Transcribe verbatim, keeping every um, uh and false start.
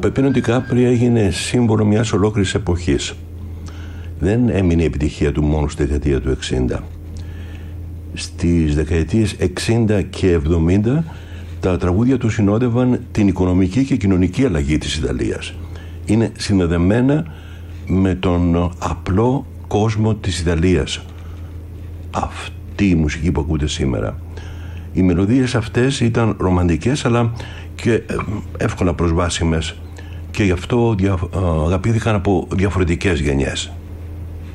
Πεπίνο Ντικάπριο έγινε σύμβολο μιας ολόκληρης εποχής. Δεν έμεινε η επιτυχία του μόνο στη δεκαετία του εξήντα. Στις δεκαετίες εξήντα και εβδομήντα τα τραγούδια του συνόδευαν την οικονομική και κοινωνική αλλαγή της Ιταλίας. Είναι συνδεδεμένα με τον απλό κόσμο της Ιταλίας. Αυτή η μουσική που ακούτε σήμερα. Οι μελωδίες αυτές ήταν ρομαντικές αλλά και εύκολα προσβάσιμες και γι' αυτό αγαπήθηκαν από διαφορετικές γενιές.